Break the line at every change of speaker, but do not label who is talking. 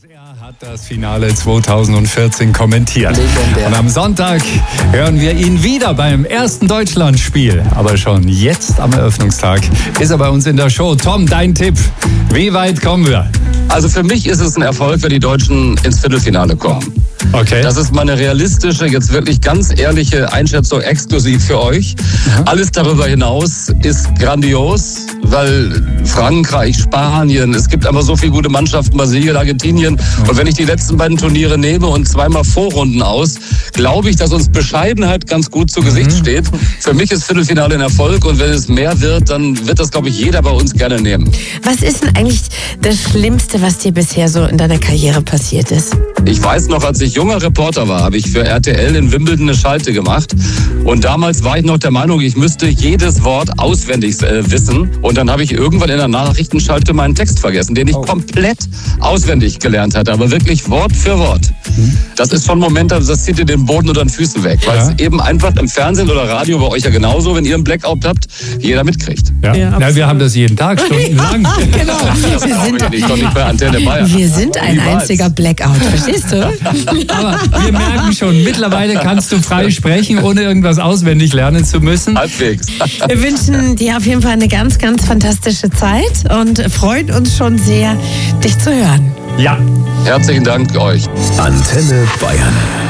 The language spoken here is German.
Er hat das Finale 2014 kommentiert. Legendär. Und am Sonntag hören wir ihn wieder beim ersten Deutschlandspiel. Aber schon jetzt am Eröffnungstag ist er bei uns in der Show. Tom, dein Tipp. Wie weit kommen wir?
Also für mich ist es ein Erfolg, wenn die Deutschen ins Viertelfinale kommen.
Okay.
Das ist meine realistische, jetzt wirklich ganz ehrliche Einschätzung exklusiv für euch. Ja. Alles darüber hinaus ist grandios, weil Frankreich, Spanien, es gibt einfach so viele gute Mannschaften, Brasilien, Argentinien. Und wenn ich die letzten beiden Turniere nehme und zweimal Vorrunden aus, glaube ich, dass uns Bescheidenheit ganz gut zu Gesicht steht. Für mich ist Viertelfinale ein Erfolg und wenn es mehr wird, dann wird das, glaube ich, jeder bei uns gerne nehmen.
Was ist denn eigentlich das Schlimmste, was dir bisher so in deiner Karriere passiert ist?
Ich weiß noch, als ich junger Reporter war, habe ich für RTL in Wimbledon eine Schalte gemacht. Und damals war ich noch der Meinung, ich müsste jedes Wort auswendig wissen. Und dann habe ich irgendwann in der Nachrichtenschalte meinen Text vergessen, den ich komplett auswendig gelernt hatte, aber wirklich Wort für Wort. Das ist schon ein Moment, das zieht dir den Boden unter den Füßen weg. Weil es eben einfach im Fernsehen oder Radio bei euch ja genauso, wenn ihr einen Blackout habt, jeder mitkriegt.
Ja, wir haben das jeden Tag, stundenlang.
Genau. Wir sind ein einziger Blackout, verstehst du?
Aber wir merken schon, mittlerweile kannst du frei sprechen, ohne irgendwas auswendig lernen zu müssen.
Halbwegs.
Wir wünschen dir auf jeden Fall eine ganz, ganz fantastische Zeit und freuen uns schon sehr, dich zu hören.
Ja.
Herzlichen Dank euch.
Antenne Bayern.